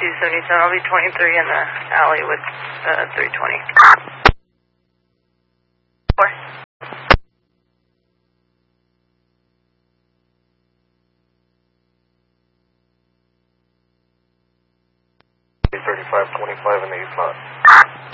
277. I'll be 23 in the alley with 320. 4. 3525 in the east lot.